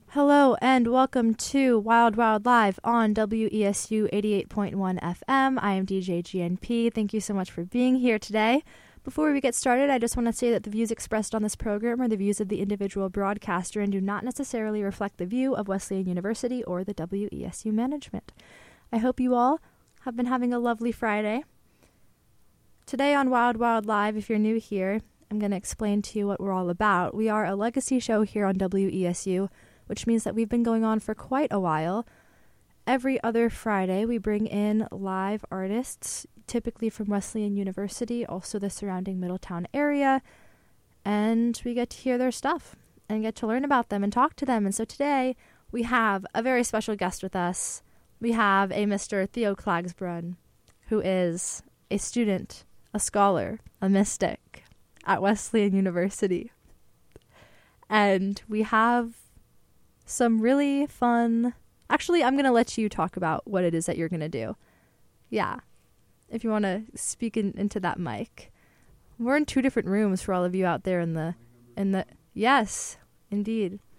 Hello and welcome to Wild Wild Live on WESU 88.1 FM. I am DJ GNP. Thank you so much for being here today. Before we get started, I just want to say that the views expressed on this program are the views of the individual broadcaster and do not necessarily reflect the view of Wesleyan University or the WESU management. I hope you all have been having a lovely Friday. Today on Wild Wild Live, if you're new here, I'm going to explain to you what we're all about. We are a legacy show here on WESU, which means that we've been going on for quite a while. Every other Friday, we bring in live artists, typically from Wesleyan University, also the surrounding Middletown area, and we get to hear their stuff and get to learn about them and talk to them. And so today, we have a very special guest with us. We have a Mr. Theo Klagsbrun, who is a student, a scholar, a mystic at Wesleyan University. And we have some really fun... Actually, I'm going to let you talk about what it is that you're going to do. Yeah. If you want to speak into that mic. We're in two different rooms for all of you out there in the... Yes, indeed.